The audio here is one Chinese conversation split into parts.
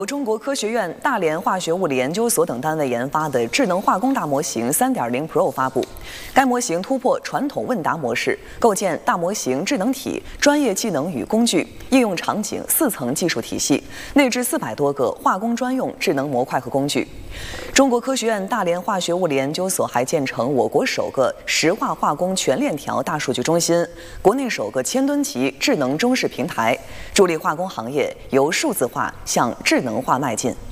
中国科学院、大连化学物理研究所等单位研发的智能化工大模型 3.0 Pro 发布。该模型突破传统问答模式，构建大模型智能体、专业技能与工具、应用场景4层技术体系，内置400多个化工专用智能模块和工具。中国科学院大连化学物理研究所还建成我国首个石化化工全链条大数据中心，国内首个1000吨级智能中式平台，助力化工行业由数字化向智能化迈进。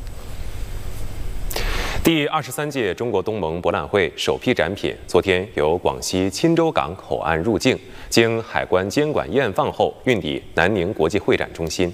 第23届中国东盟博览会首批展品昨天由广西钦州港口岸入境，经海关监管验放后运抵南宁国际会展中心。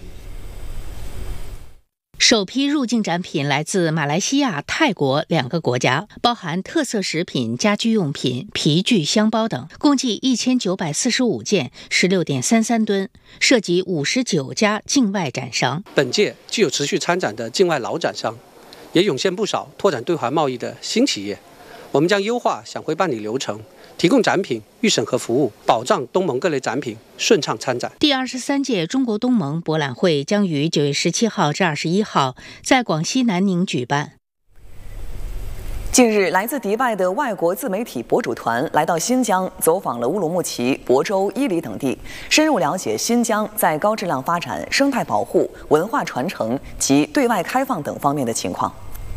首批入境展品来自马来西亚、泰国2个国家，包含特色食品、家居用品、皮具、箱包等，共计1945件，16.33吨，涉及59家境外展商。 本届具有持续参展的境外老展商，也涌现不少拓展对华贸易的新企业。我们将优化想会办理流程，提供展品预审核服务，保障东盟各类展品顺畅参展。 第23届中国东盟博览会将于9月17号至21号在广西南宁举办。 近日，来自迪拜的外国自媒体博主团来到新疆，走访了乌鲁木齐、亳州、伊犁等地，深入了解新疆在高质量发展、生态保护、文化传承及对外开放等方面的情况。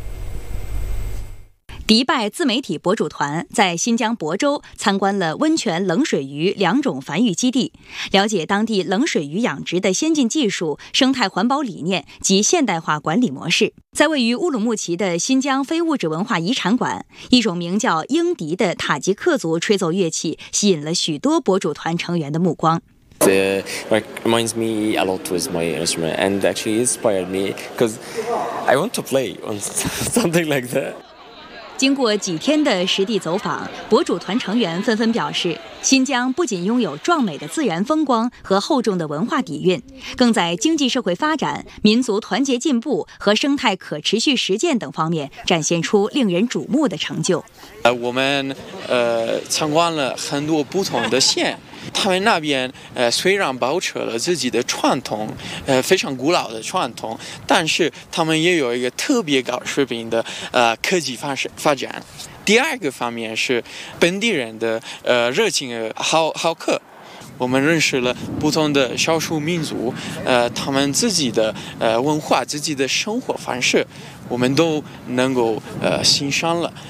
迪拜自媒体博主团在新疆亳州参观了温泉冷水鱼2种繁育基地，了解当地冷水鱼养殖的先进技术、生态环保理念及现代化管理模式。在位于乌鲁木齐的新疆非物质文化遗产馆，一种名叫英笛的塔吉克族吹奏乐器吸引了许多博主团成员的目光。 It reminds me a lot with my instrument and actually inspired me because I want to play on something like that. 经过几天的实地走访，博主团成员纷纷表示，新疆不仅拥有壮美的自然风光和厚重的文化底蕴，更在经济社会发展、民族团结进步和生态可持续实践等方面展现出令人瞩目的成就。 我们参观了很多不同的县。他们那边虽然保持了自己的传统，非常古老的传统，但是他们也有一个特别高水平的科技发展。第二个方面是本地人的热情好客。我们认识了不同的少数民族，他们自己的文化、自己的生活方式，我们都能够欣赏了。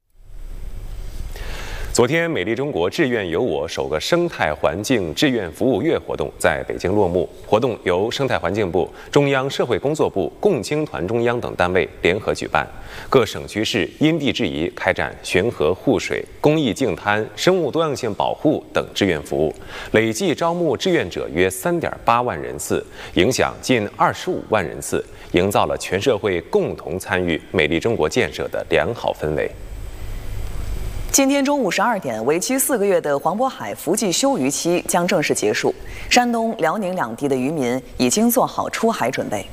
昨天，美丽中国志愿有我首个生态环境志愿服务月活动在北京落幕。活动由生态环境部、中央社会工作部、共青团中央等单位联合举办，各省区市因地制宜开展巡河护水、公益净滩、生物多样性保护等志愿服务，累计招募志愿者约3.8万人次，影响近25万人次，营造了全社会共同参与美丽中国建设的良好氛围。 今天中午12点，为期4个月的黄渤海伏季休渔期将正式结束。山东、辽宁2地的渔民已经做好出海准备。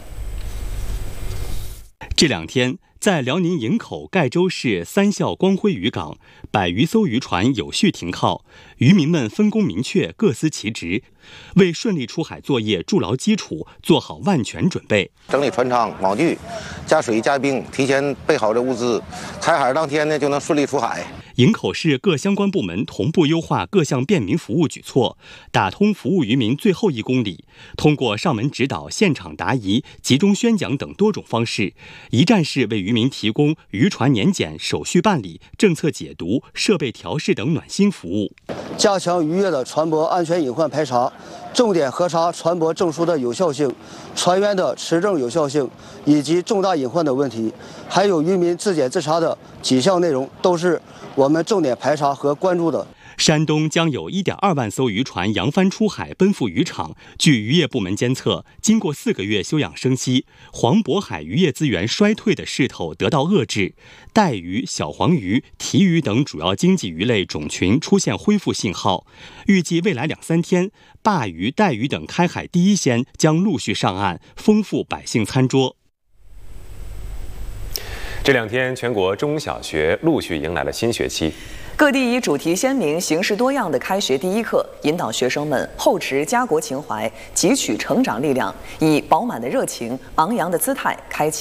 这2天，在辽宁营口盖州市三校光辉渔港，100余艘渔船有序停靠，渔民们分工明确，各司其职，为顺利出海作业筑牢基础，做好万全准备。 整理船舱、网具，加水加冰，提前备好的物资，开海当天呢就能顺利出海。 营口市各相关部门同步优化各项便民服务举措，打通服务渔民最后1公里，通过上门指导、现场答疑、集中宣讲等多种方式，一站式为渔民提供渔船年检、手续办理、政策解读、设备调试等暖心服务。 加强渔业的船舶安全隐患排查，重点核查船舶证书的有效性、船员的持证有效性以及重大隐患的问题，还有渔民自检自查的几项内容，都是我们重点排查和关注的。 山东将有1.2万艘渔船扬帆出海，奔赴渔场。据渔业部门监测，经过4个月休养生息，黄渤海渔业资源衰退的势头得到遏制，带鱼、小黄鱼、提鱼等主要经济鱼类种群出现恢复信号。预计未来2-3天，鲅鱼、带鱼等开海第一鲜将陆续上岸，丰富百姓餐桌。 这2天，全国中小学陆续迎来了新学期。 各地以主题鲜明、形式多样的开学第一课，引导学生们厚植家国情怀，汲取成长力量，以饱满的热情、昂扬的姿态开启